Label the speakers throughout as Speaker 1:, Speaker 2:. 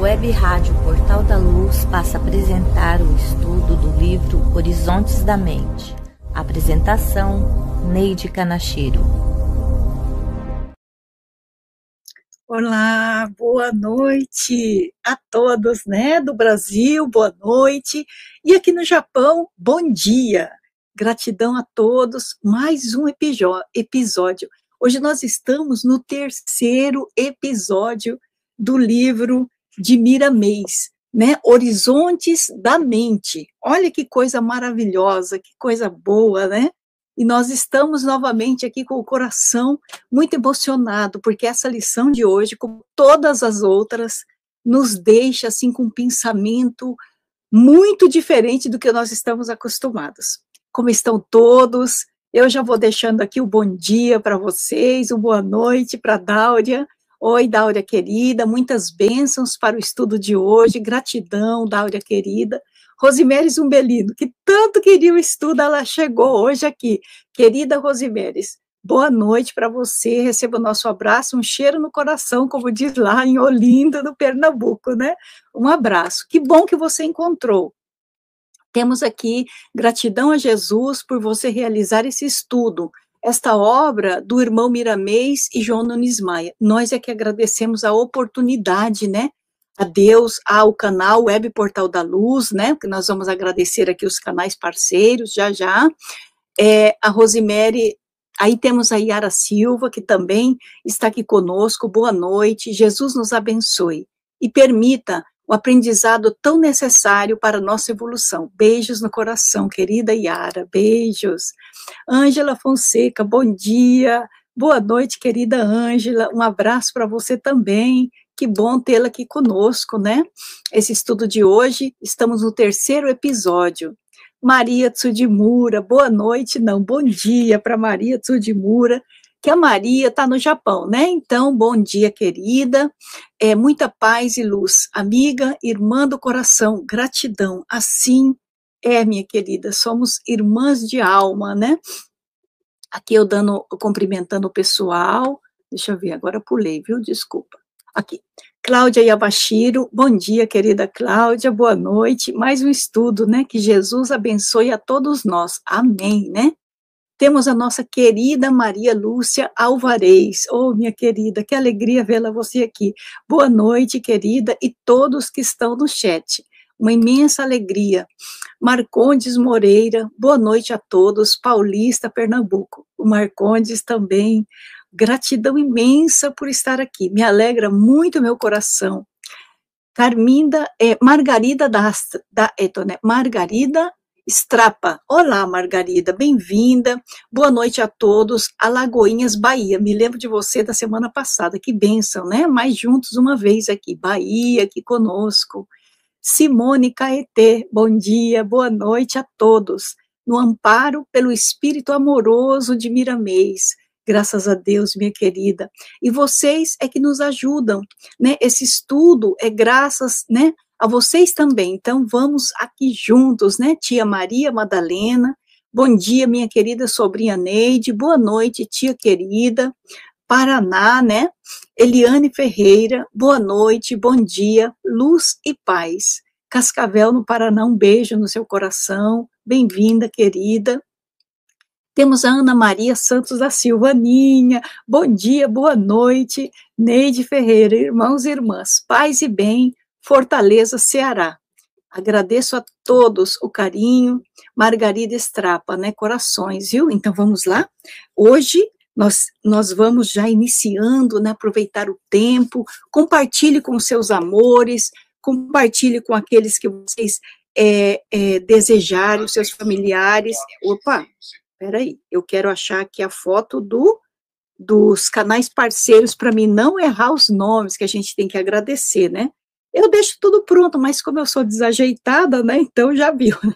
Speaker 1: Web Rádio Portal da Luz passa a apresentar o estudo do livro Horizontes da Mente. Apresentação, Neide Canachiro.
Speaker 2: Olá, boa noite a todos, né, do Brasil, boa noite, e aqui no Japão, bom dia, gratidão a todos, mais um episódio. Hoje nós estamos no terceiro episódio do livro de Miramês, né, Horizontes da Mente. Olha que coisa maravilhosa, que coisa boa, né? E nós estamos novamente aqui com o coração muito emocionado, porque essa lição de hoje, como todas as outras, nos deixa assim com um pensamento muito diferente do que nós estamos acostumados. Como estão todos? Eu já vou deixando aqui o bom dia para vocês, o boa noite para a Dáurea. Oi, Dáurea querida, muitas bênçãos para o estudo de hoje, gratidão, Dáurea querida. Rosimeres Zumbelino, que tanto queria o estudo, ela chegou hoje aqui. Querida Rosimeres, boa noite para você, receba o nosso abraço, um cheiro no coração, como diz lá em Olinda, no Pernambuco, né? Um abraço, que bom que você encontrou. Temos aqui gratidão a Jesus por você realizar esse estudo, esta obra do irmão Miramês e João Nunes Maia. Nós é que agradecemos a oportunidade, né? A Deus, ao canal Web Portal da Luz, né, que nós vamos agradecer aqui os canais parceiros, já. A Rosemary, aí temos a Yara Silva, que também está aqui conosco, boa noite, Jesus nos abençoe e permita o aprendizado tão necessário para a nossa evolução. Beijos no coração, querida Yara, beijos. Ângela Fonseca, bom dia, boa noite, querida Ângela, um abraço para você também. Que bom tê-la aqui conosco, né? Esse estudo de hoje, estamos no terceiro episódio. Maria Tsudimura, boa noite, não, bom dia para Maria Tsudimura, que a Maria está no Japão, né? Então, bom dia, querida, muita paz e luz, amiga, irmã do coração, gratidão, assim minha querida, somos irmãs de alma, né? Aqui eu cumprimentando o pessoal, deixa eu ver, agora pulei, viu? Desculpa. Aqui, Cláudia Yabashiro, bom dia, querida Cláudia, boa noite, mais um estudo, né, que Jesus abençoe a todos nós, amém, né? Temos a nossa querida Maria Lúcia Alvarez, minha querida, que alegria vê-la você aqui, boa noite, querida, e todos que estão no chat, uma imensa alegria. Marcondes Moreira, boa noite a todos, Paulista, Pernambuco, o Marcondes também, gratidão imensa por estar aqui, me alegra muito meu coração. Margarida Margarida Strapa, olá Margarida, bem-vinda, boa noite a todos, Alagoinhas, Bahia, me lembro de você da semana passada, que bênção, né, mais juntos uma vez aqui, Bahia, aqui conosco. Simone Caetê, bom dia, boa noite a todos, no amparo pelo espírito amoroso de Miramês, graças a Deus, minha querida, e vocês é que nos ajudam, né, esse estudo é graças, né, a vocês também, então vamos aqui juntos, né, tia Maria Madalena, bom dia, minha querida sobrinha Neide, boa noite, tia querida, Paraná, né, Eliane Ferreira, boa noite, bom dia, luz e paz, Cascavel no Paraná, um beijo no seu coração, bem-vinda, querida. Temos a Ana Maria Santos da Silva, Aninha, bom dia, boa noite, Neide Ferreira, irmãos e irmãs, paz e bem, Fortaleza, Ceará. Agradeço a todos o carinho, Margarida Strapa, né, corações, viu? Então vamos lá? Hoje nós vamos já iniciando, né, aproveitar o tempo, compartilhe com seus amores, compartilhe com aqueles que vocês desejarem, os seus familiares. Opa! Peraí, eu quero achar aqui a foto dos canais parceiros para mim não errar os nomes, que a gente tem que agradecer, né? Eu deixo tudo pronto, mas como eu sou desajeitada, né? Então já viu, né?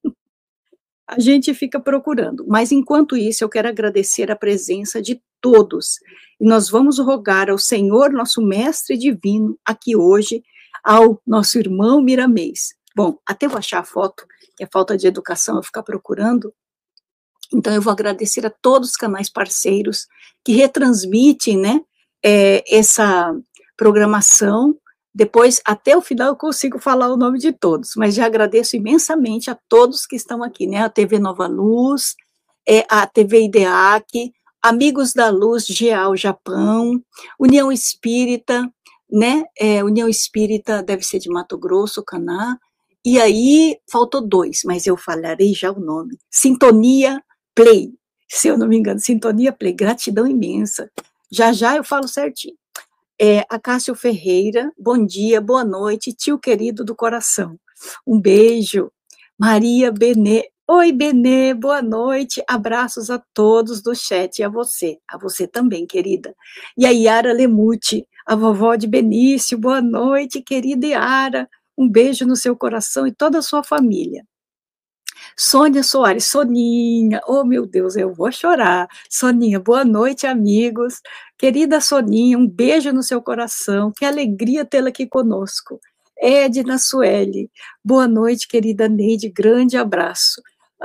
Speaker 2: A gente fica procurando. Mas enquanto isso, eu quero agradecer a presença de todos. E nós vamos rogar ao Senhor, nosso Mestre Divino, aqui hoje, ao nosso irmão Miramês. Bom, até eu achar a foto, que é falta de educação eu ficar procurando. Então, eu vou agradecer a todos os canais parceiros que retransmitem, né, essa programação Depois, até o final, eu consigo falar o nome de todos, mas já agradeço imensamente a todos que estão aqui, né? A TV Nova Luz, a TV IDEAC, Amigos da Luz, GEAL Japão, União Espírita, né? União Espírita deve ser de Mato Grosso, Caná, e aí faltou 2, mas eu falarei já o nome. Sintonia Play, se eu não me engano, Sintonia Play, gratidão imensa. Já eu falo certinho. A Cássio Ferreira, bom dia, boa noite, tio querido do coração. Um beijo. Maria Benê, oi Benê, boa noite, abraços a todos do chat e a você também, querida. E a Yara Lemuti, a vovó de Benício, boa noite, querida Yara, um beijo no seu coração e toda a sua família. Sônia Soares, Soninha, oh meu Deus, eu vou chorar. Soninha, boa noite, amigos. Querida Soninha, um beijo no seu coração, que alegria tê-la aqui conosco. Edna Sueli, boa noite, querida Neide, grande abraço.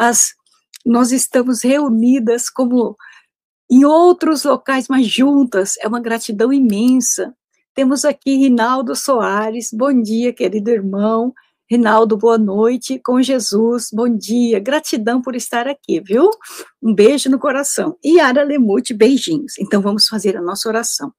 Speaker 2: Nós estamos reunidas como em outros locais, mas juntas, é uma gratidão imensa. Temos aqui Rinaldo Soares, bom dia, querido irmão. Rinaldo, boa noite, com Jesus, bom dia, gratidão por estar aqui, viu? Um beijo no coração. E Yara Lemute, beijinhos. Então, vamos fazer a nossa oração.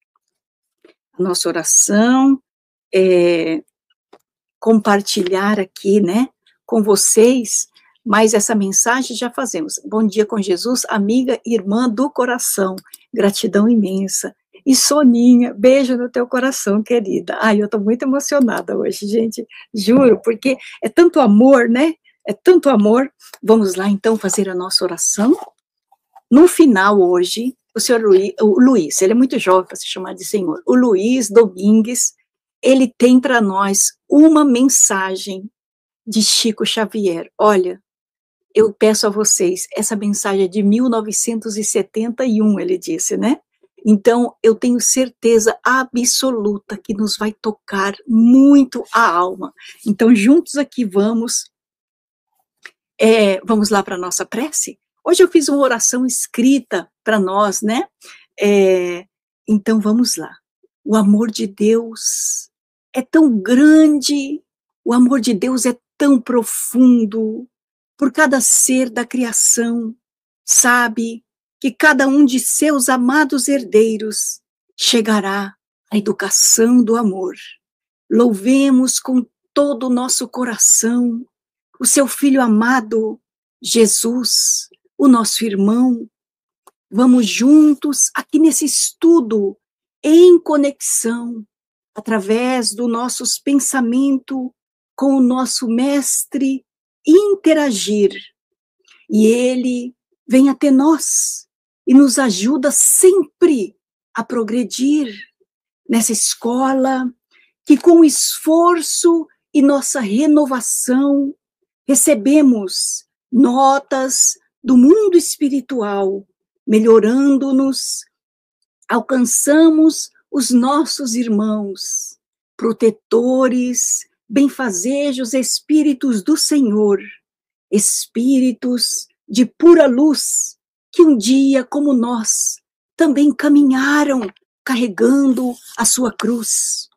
Speaker 2: A nossa oração é compartilhar aqui, né, com vocês, mas essa mensagem já fazemos. Bom dia com Jesus, amiga, irmã do coração, gratidão imensa. E Soninha, beijo no teu coração, querida. Ai, eu tô muito emocionada hoje, gente, juro, porque é tanto amor, né? É tanto amor. Vamos lá, então, fazer a nossa oração. No final, hoje, o Luiz, ele é muito jovem para se chamar de senhor, o Luiz Domingues, ele tem para nós uma mensagem de Chico Xavier. Olha, eu peço a vocês, essa mensagem é de 1971, ele disse, né? Então, eu tenho certeza absoluta que nos vai tocar muito a alma. Então, juntos aqui vamos lá para a nossa prece? Hoje eu fiz uma oração escrita para nós, né? Então, vamos lá. O amor de Deus é tão grande, o amor de Deus é tão profundo, por cada ser da criação, sabe que cada um de seus amados herdeiros chegará à educação do amor. Louvemos com todo o nosso coração o seu Filho amado, Jesus, o nosso irmão. Vamos juntos aqui nesse estudo, em conexão, através do nosso pensamento com o nosso Mestre, interagir. E Ele vem até nós e nos ajuda sempre a progredir nessa escola que, com esforço e nossa renovação, recebemos notas do mundo espiritual, melhorando-nos, alcançamos os nossos irmãos, protetores, benfazejos espíritos do Senhor, espíritos de pura luz, que um dia, como nós, também caminharam carregando a sua cruz.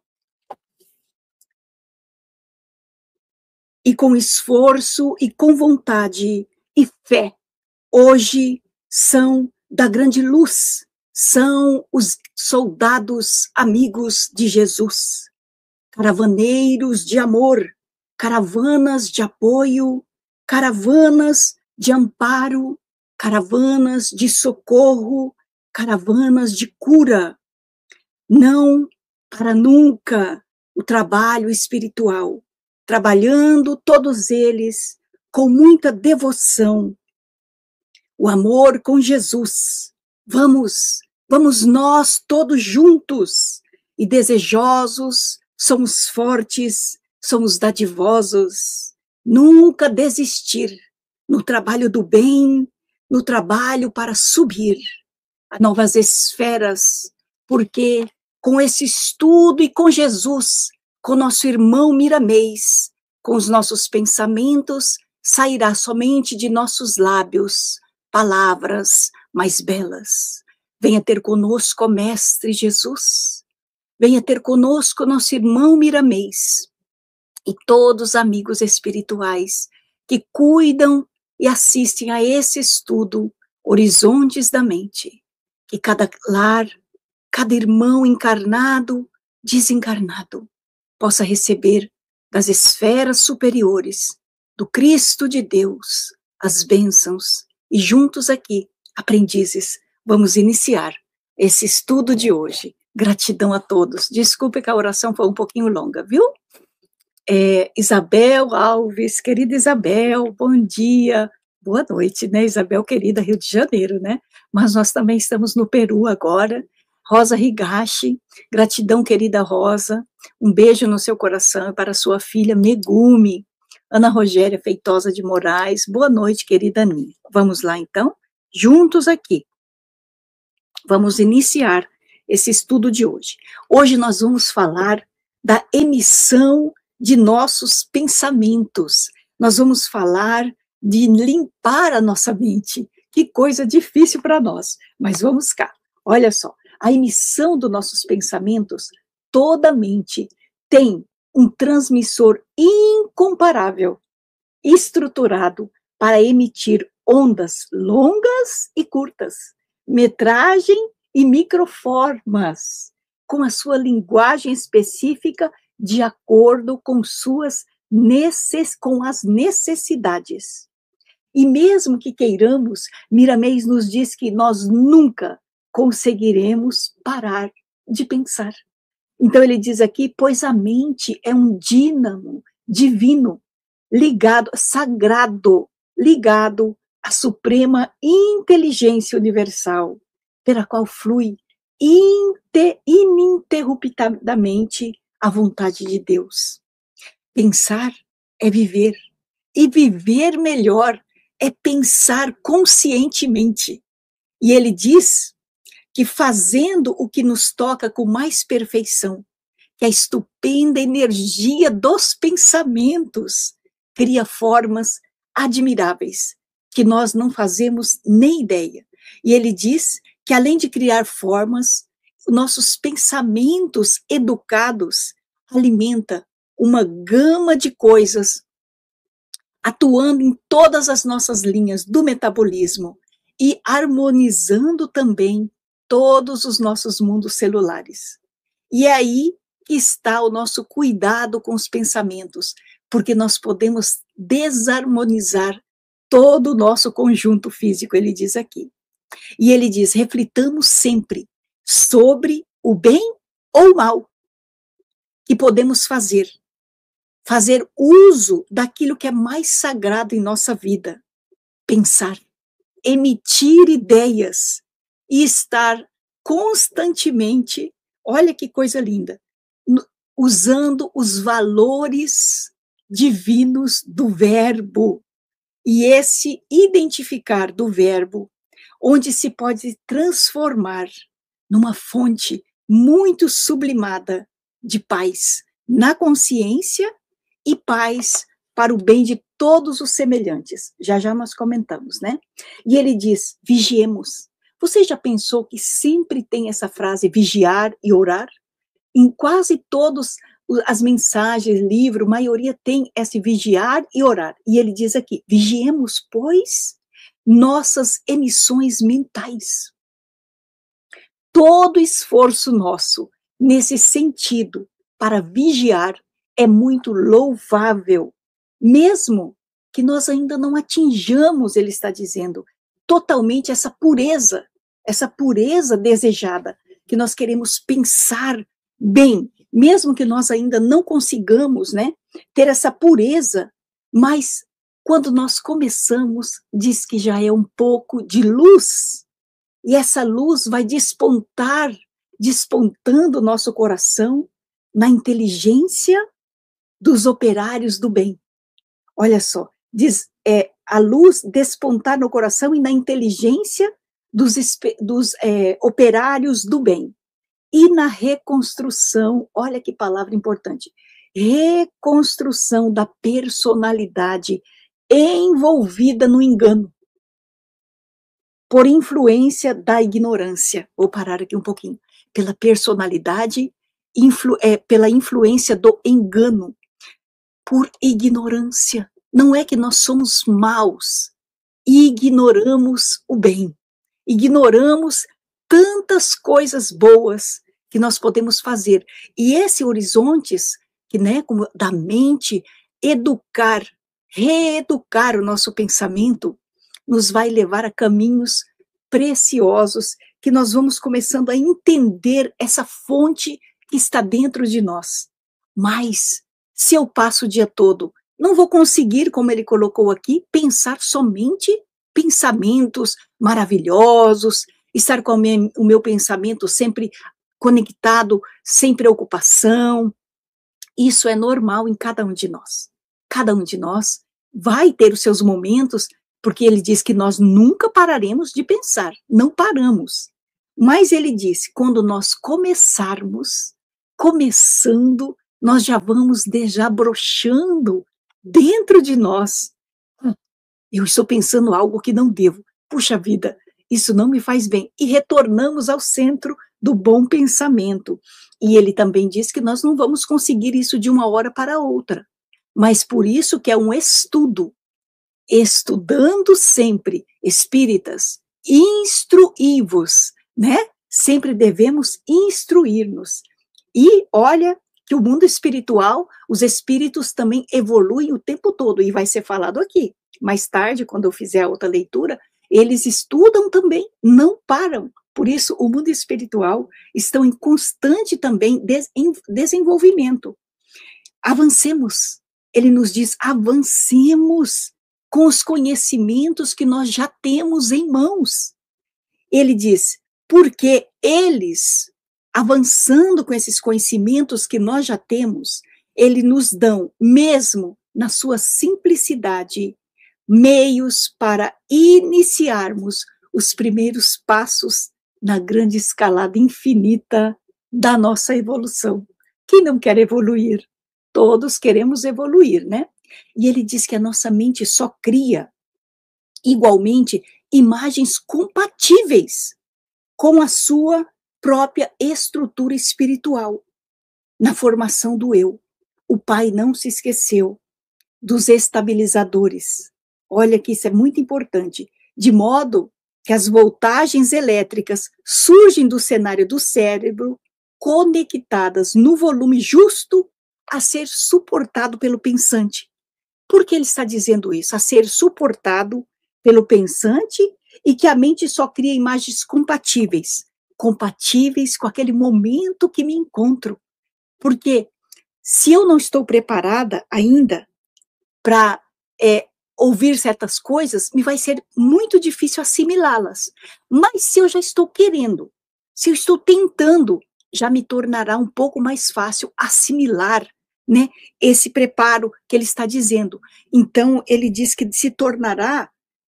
Speaker 2: E com esforço e com vontade e fé, hoje são da grande luz, são os soldados amigos de Jesus, caravaneiros de amor, caravanas de apoio, caravanas de amparo, caravanas de socorro, caravanas de cura. Não para nunca o trabalho espiritual, trabalhando todos eles com muita devoção, o amor com Jesus. Vamos nós todos juntos e desejosos, somos fortes, somos dadivosos, nunca desistir no trabalho do bem, no trabalho para subir a novas esferas, porque com esse estudo e com Jesus, com nosso irmão Miramês, com os nossos pensamentos, sairá somente de nossos lábios palavras mais belas. Venha ter conosco, ó Mestre Jesus, Venha ter conosco nosso irmão Miramês e todos os amigos espirituais que cuidam e assistem a esse estudo Horizontes da Mente. Que cada lar, cada irmão encarnado, desencarnado, possa receber das esferas superiores do Cristo de Deus as bênçãos. E juntos aqui, aprendizes, vamos iniciar esse estudo de hoje. Gratidão a todos. Desculpe que a oração foi um pouquinho longa, viu? Isabel Alves, querida Isabel, bom dia. Boa noite, né, Isabel, querida, Rio de Janeiro, né? Mas nós também estamos no Peru agora. Rosa Higashi, gratidão, querida Rosa. Um beijo no seu coração e para sua filha Megumi. Ana Rogéria Feitosa de Moraes, boa noite, querida Aninha. Vamos lá, então? Juntos aqui. Vamos iniciar esse estudo de hoje. Hoje nós vamos falar da emissão de nossos pensamentos. Nós vamos falar de limpar a nossa mente. Que coisa difícil para nós, mas vamos cá. Olha só, a emissão dos nossos pensamentos, toda mente tem um transmissor incomparável, estruturado para emitir ondas longas e curtas, metragem e microformas, com a sua linguagem específica de acordo com com as necessidades. E mesmo que queiramos, Miramês nos diz que nós nunca conseguiremos parar de pensar. Então ele diz aqui, pois a mente é um dínamo divino, ligado, sagrado, ligado à suprema inteligência universal, pela qual flui ininterruptamente a vontade de Deus. Pensar é viver, e viver melhor é pensar conscientemente. E ele diz que fazendo o que nos toca com mais perfeição, que a estupenda energia dos pensamentos cria formas admiráveis, que nós não fazemos nem ideia. E ele diz que além de criar formas, nossos pensamentos educados alimenta uma gama de coisas, atuando em todas as nossas linhas do metabolismo e harmonizando também todos os nossos mundos celulares. E é aí que está o nosso cuidado com os pensamentos, porque nós podemos desarmonizar todo o nosso conjunto físico, ele diz aqui. E ele diz, reflitamos sempre sobre o bem ou o mal que podemos fazer uso daquilo que é mais sagrado em nossa vida, pensar, emitir ideias e estar constantemente, olha que coisa linda, usando os valores divinos do verbo, e esse identificar do verbo, onde se pode transformar numa fonte muito sublimada de paz na consciência e paz para o bem de todos os semelhantes. Já já nós comentamos, né? E ele diz, vigiemos. Você já pensou que sempre tem essa frase, vigiar e orar? Em quase todas as mensagens, livro, a maioria tem esse vigiar e orar. E ele diz aqui, vigiemos, pois, nossas emissões mentais. Todo esforço nosso nesse sentido para vigiar é muito louvável, mesmo que nós ainda não atinjamos, ele está dizendo, totalmente essa pureza desejada, que nós queremos pensar bem, mesmo que nós ainda não consigamos, né, ter essa pureza, mas quando nós começamos, diz que já é um pouco de luz, e essa luz vai despontando o nosso coração na inteligência dos operários do bem. Olha só, diz, a luz despontar no coração e na inteligência dos operários do bem. E na reconstrução, olha que palavra importante, reconstrução da personalidade envolvida no engano, por influência da ignorância. Vou parar aqui um pouquinho. Pela personalidade pela influência do engano, por ignorância. Não é que nós somos maus, ignoramos o bem, ignoramos tantas coisas boas que nós podemos fazer. E esse horizontes, que, né, como da mente, reeducar o nosso pensamento, nos vai levar a caminhos preciosos, que nós vamos começando a entender essa fonte que está dentro de nós. Mas, se eu passo o dia todo, não vou conseguir, como ele colocou aqui, pensar somente pensamentos maravilhosos, estar com o meu pensamento sempre conectado, sem preocupação. Isso é normal em cada um de nós. Cada um de nós vai ter os seus momentos, porque ele diz que nós nunca pararemos de pensar, não paramos. Mas ele disse, quando nós começando, nós já vamos desabrochando dentro de nós. Eu estou pensando algo que não devo. Puxa vida, isso não me faz bem. E retornamos ao centro do bom pensamento. E ele também diz que nós não vamos conseguir isso de uma hora para outra. Mas por isso que é um estudo. Estudando sempre, espíritas, instruí-vos, né? Sempre devemos instruir-nos. E olha que o mundo espiritual, os espíritos também evoluem o tempo todo, e vai ser falado aqui. Mais tarde, quando eu fizer a outra leitura, eles estudam também, não param. Por isso, o mundo espiritual estão em constante também desenvolvimento. Avancemos. Ele nos diz, avancemos com os conhecimentos que nós já temos em mãos. Ele diz, porque eles, avançando com esses conhecimentos que nós já temos, eles nos dão, mesmo na sua simplicidade, meios para iniciarmos os primeiros passos na grande escalada infinita da nossa evolução. Quem não quer evoluir? Todos queremos evoluir, né? E ele diz que a nossa mente só cria, igualmente, imagens compatíveis com a sua própria estrutura espiritual, na formação do eu. O Pai não se esqueceu dos estabilizadores. Olha que isso é muito importante. De modo que as voltagens elétricas surgem do cenário do cérebro, conectadas no volume justo a ser suportado pelo pensante. Por que ele está dizendo isso? A ser suportado pelo pensante, e que a mente só cria imagens compatíveis com aquele momento que me encontro. Porque se eu não estou preparada ainda para ouvir certas coisas, me vai ser muito difícil assimilá-las. Mas se eu já estou querendo, se eu estou tentando, já me tornará um pouco mais fácil assimilar, né, esse preparo que ele está dizendo. Então, ele diz que se tornará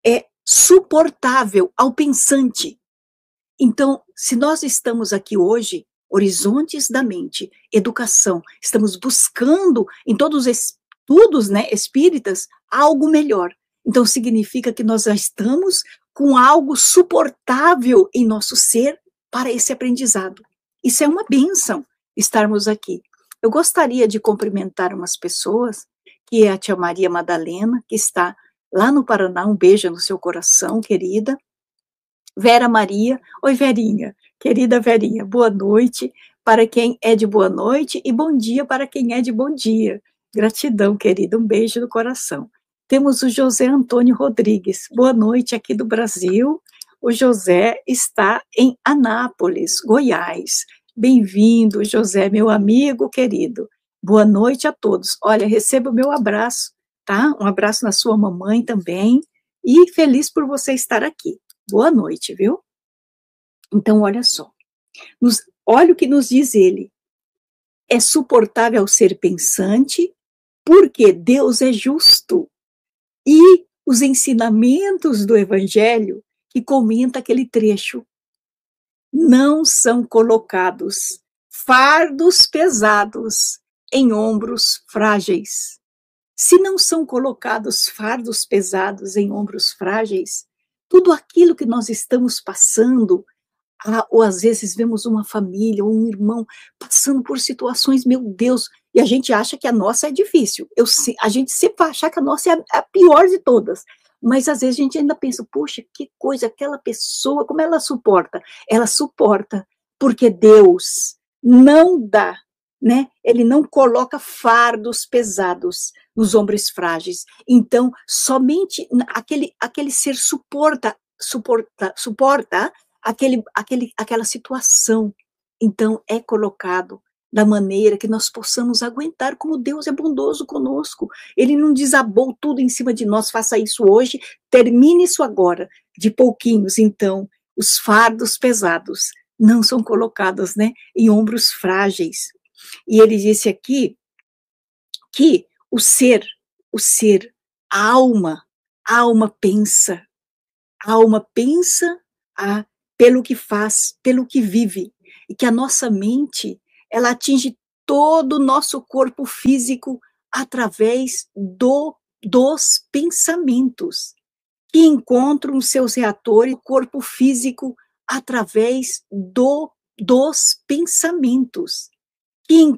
Speaker 2: suportável ao pensante. Então, se nós estamos aqui hoje, horizontes da mente, educação, estamos buscando em todos os estudos, né, espíritas, algo melhor. Então, significa que nós já estamos com algo suportável em nosso ser para esse aprendizado. Isso é uma bênção, estarmos aqui. Eu gostaria de cumprimentar umas pessoas, que é a tia Maria Madalena, que está lá no Paraná, um beijo no seu coração, querida. Vera Maria, oi Verinha, querida Verinha, boa noite para quem é de boa noite e bom dia para quem é de bom dia. Gratidão, querida, um beijo no coração. Temos o José Antônio Rodrigues, boa noite aqui do Brasil. O José está em Anápolis, Goiás. Bem-vindo, José, meu amigo querido. Boa noite a todos. Olha, receba o meu abraço, tá? Um abraço na sua mamãe também. E feliz por você estar aqui. Boa noite, viu? Então, olha só. Olha o que nos diz ele. É suportável ao ser pensante, porque Deus é justo. E os ensinamentos do Evangelho, que comenta aquele trecho, não são colocados fardos pesados em ombros frágeis. Se não são colocados fardos pesados em ombros frágeis, tudo aquilo que nós estamos passando, ou às vezes vemos uma família, ou um irmão passando por situações, meu Deus, e a gente acha que a nossa é difícil. A gente sempre vai achar que a nossa é a pior de todas. Mas às vezes a gente ainda pensa, poxa, que coisa, aquela pessoa, como ela suporta? Ela suporta porque Deus não dá, né? Ele não coloca fardos pesados nos ombros frágeis. Então, somente aquele ser suporta aquela situação. Então, é colocado da maneira que nós possamos aguentar, como Deus é bondoso conosco. Ele não desabou tudo em cima de nós, faça isso hoje, termine isso agora, de pouquinhos. Então, os fardos pesados não são colocados, né, em ombros frágeis. E ele disse aqui que o ser, a alma pensa, a pelo que faz, pelo que vive, e que a nossa mente, ela atinge todo o nosso corpo físico através dos pensamentos, que encontram seus reatores no corpo físico através dos pensamentos, que